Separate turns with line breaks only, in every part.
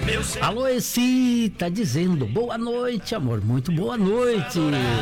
Alô, Eci, tá dizendo boa noite, amor, muito boa noite.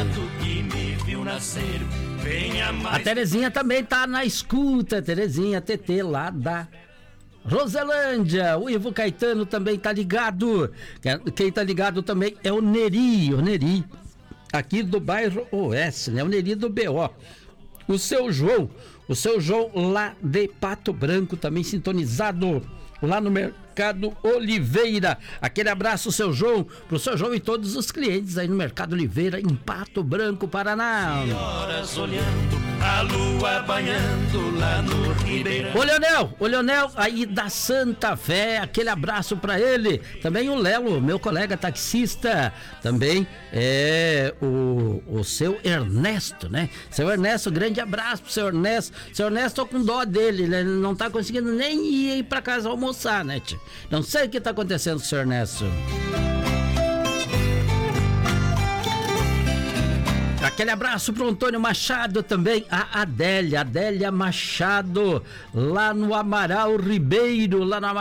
A Terezinha também tá na escuta, Terezinha TT lá da Roselândia. O Ivo Caetano também tá ligado. Quem tá ligado também é o Neri, aqui do bairro Oeste, né? O Neri do BO. O seu João lá de Pato Branco também sintonizado lá no Mercado Oliveira. Aquele abraço, seu João, pro seu João e todos os clientes aí no Mercado Oliveira, em Pato Branco, Paraná.
Senhoras olhando, a lua banhando lá no Ribeirão.
O Leonel aí da Santa Fé, aquele abraço pra ele. Também o Lelo, meu colega taxista, também é o seu Ernesto, né? Seu Ernesto, grande abraço pro seu Ernesto. Seu Ernesto, tô com dó dele, né? Ele não tá conseguindo nem ir pra casa almoçar, né, tia? Não sei o que tá acontecendo com o seu Ernesto. Aquele abraço pro Antônio Machado também, a Adélia Machado, lá no Amaral Ribeiro,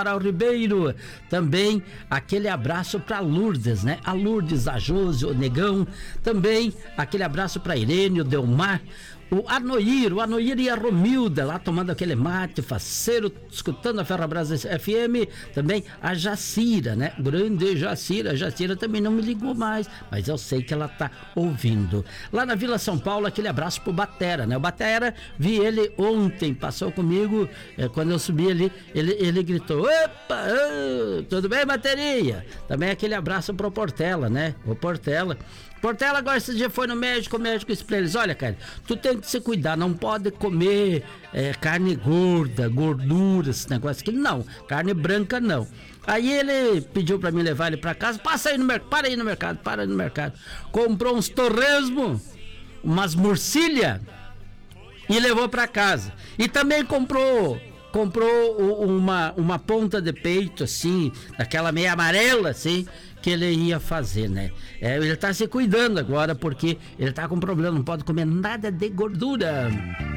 também aquele abraço pra Lourdes, né? A Lourdes, a Josi, o Negão, também aquele abraço pra Irene, o Delmar, o Anoir e a Romilda, lá tomando aquele mate faceiro, escutando a Ferrabras FM, também a Jacira, né? Grande Jacira, a Jacira também não me ligou mais, mas eu sei que ela tá ouvindo. Lá na Vila São Paulo, aquele abraço pro Batera, né? O Batera, vi ele ontem, passou comigo, quando eu subi ali, ele gritou, opa, tudo bem, bateria? Também aquele abraço pro Portela, né? O Portela agora esse dia foi no médico, o médico disse pra eles, olha, cara, tu tem que se cuidar, não pode comer carne gorda, gordura, esse negócio aqui, não, carne branca não. Aí ele pediu pra mim levar ele pra casa, para aí no mercado, comprou uns torresmo, umas murcilha e levou pra casa. E também comprou uma ponta de peito, assim, daquela meia amarela, assim, que ele ia fazer, né? Ele tá se cuidando agora, porque ele tá com problema, não pode comer nada de gordura.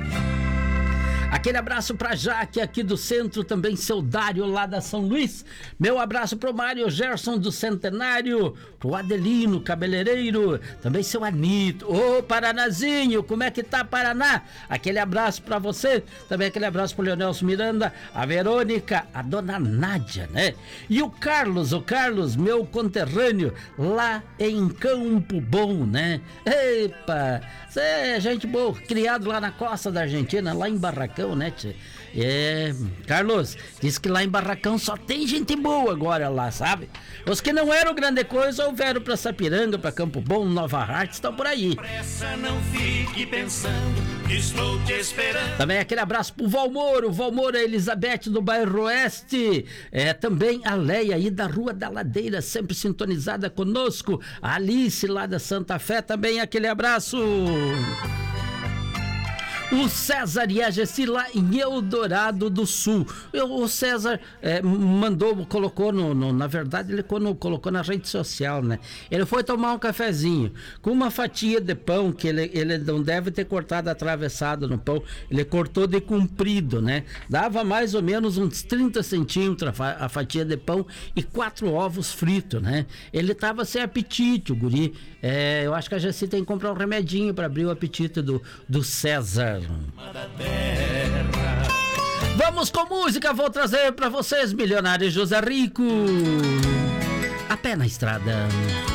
Aquele abraço pra Jaque aqui do centro, também seu Dário lá da São Luís. Meu abraço pro Mário Gerson do Centenário, pro Adelino cabeleireiro, também seu Anito. Ô Paranazinho, como é que tá Paraná? Aquele abraço pra você, também aquele abraço pro Leonelso Miranda, a Verônica, a dona Nádia, né? E o Carlos, meu conterrâneo, lá em Campo Bom, né? Epa, você é gente boa, criado lá na costa da Argentina, lá em Barracão, né, tchê? Carlos, diz que lá em Barracão só tem gente boa agora lá, sabe? Os que não eram grande coisa houveram pra Sapiranga, pra Campo Bom, Nova Hartz, estão por aí.
Pressa, não fique pensando, estou te esperando.
Também aquele abraço pro Valmoro, a Elizabeth do bairro Oeste, também a Leia aí da Rua da Ladeira, sempre sintonizada conosco, a Alice lá da Santa Fé, também aquele abraço. O César e a Gessi lá em Eldorado do Sul. O César colocou na verdade ele colocou na rede social, né? Ele foi tomar um cafezinho com uma fatia de pão que ele não deve ter cortado atravessado no pão, ele cortou de comprido, né? Dava mais ou menos uns 30 centímetros a fatia de pão e 4 ovos fritos, né? Ele tava sem apetite, o guri. Eu acho que a Gessi tem que comprar um remedinho para abrir o apetite do César. Vamos com música, vou trazer pra vocês Milionário José Rico, A Pé na Estrada.